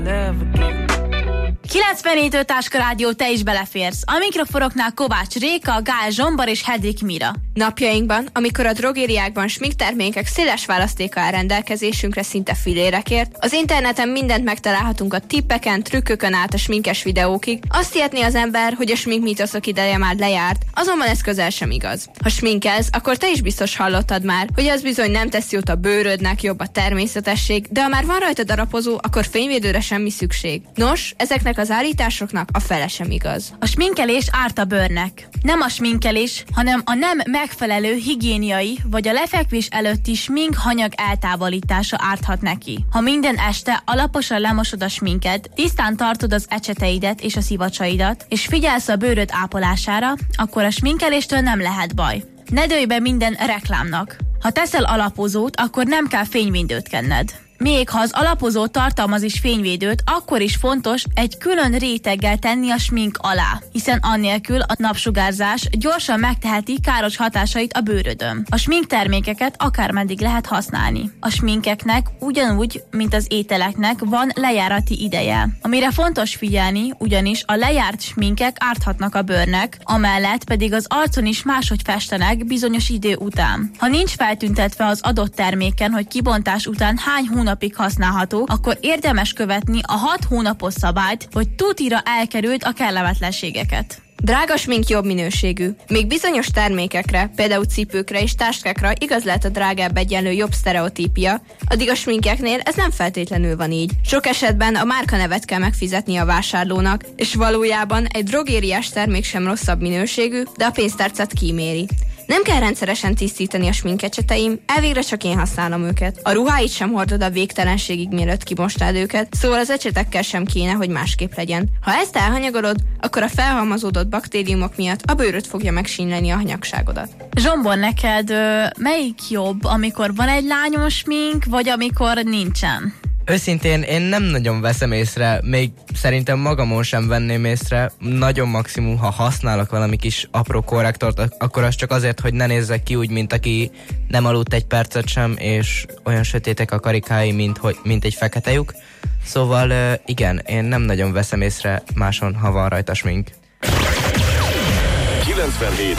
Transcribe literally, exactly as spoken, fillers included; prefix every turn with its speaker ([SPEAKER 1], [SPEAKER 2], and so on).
[SPEAKER 1] kilencvenhét öt Táska Rádió, te is beleférsz. A mikrofonoknál Kovács Réka, Gál Zsombar és Hedvig Mira.
[SPEAKER 2] Napjainkban, amikor a drogériákban sminktermékek széles választéka áll rendelkezésünkre szinte filérekért, az interneten mindent megtalálhatunk a tippeken, trükkökön át a sminkes videókig, azt hihetné az ember, hogy a sminkmítoszok ideje már lejárt, azonban ez közel sem igaz. Ha sminkelsz, akkor te is biztos hallottad már, hogy az bizony nem tesz jót a bőrödnek, jobb a természetesség, de ha már van rajta darapozó, akkor fényvédőre semmi szükség. Nos, ezeknek az állításoknak a fele sem igaz.
[SPEAKER 1] A sminkelés árt a bőrnek. Nem a sminkelés, hanem a nem megfelelő higiéniai vagy a lefekvés előtti smink hanyag eltávolítása árthat neki. Ha minden este alaposan lemosod a sminket, tisztán tartod az ecseteidet és a szivacsaidat, és figyelsz a bőröd ápolására, akkor a sminkeléstől nem lehet baj. Ne dőlj be minden reklámnak. Ha teszel alapozót, akkor nem kell fényvédőt kenned. Még ha az alapozó tartalmaz is fényvédőt, akkor is fontos egy külön réteggel tenni a smink alá, hiszen annélkül a napsugárzás gyorsan megteheti káros hatásait a bőrödön. A sminktermékeket akármeddig lehet használni. A sminkeknek ugyanúgy, mint az ételeknek van lejárati ideje, amire fontos figyelni, ugyanis a lejárt sminkek árthatnak a bőrnek, amellett pedig az arcon is máshogy festenek bizonyos idő után. Ha nincs feltüntetve az adott terméken, hogy kibontás után hány hónap napig használható, akkor érdemes követni a hat hónapos szabályt, hogy tutira elkerült a kellemetlenségeket.
[SPEAKER 2] Drága smink jobb minőségű. Még bizonyos termékekre, például cipőkre és táskákra igaz lehet a drágább egyenlő jobb sztereotípia, addig a sminkeknél ez nem feltétlenül van így. Sok esetben a márkanevet kell megfizetni a vásárlónak, és valójában egy drogériás termék sem rosszabb minőségű, de a pénztárcát kíméri. Nem kell rendszeresen tisztítani a sminkecseteim, elvégre csak én használom őket. A ruháit sem hordod a végtelenségig, mielőtt kimostád őket, szóval az ecsetekkel sem kéne, hogy másképp legyen. Ha ezt elhanyagolod, akkor a felhalmozódott baktériumok miatt a bőröd fogja megsínyleni a hanyagságodat.
[SPEAKER 1] Zsombor, neked ö, melyik jobb, amikor van egy lányos smink, vagy amikor nincsen?
[SPEAKER 3] Őszintén én nem nagyon veszem észre, még szerintem magamon sem venném észre. Nagyon maximum, ha használok valami kis apró korrektort, akkor az csak azért, hogy ne nézzek ki úgy, mint aki nem aludt egy percet sem, és olyan sötétek a karikái, mint, hogy, mint egy fekete lyuk. Szóval igen, én nem nagyon veszem észre máson, ha van rajta smink.
[SPEAKER 4] kilencvenhét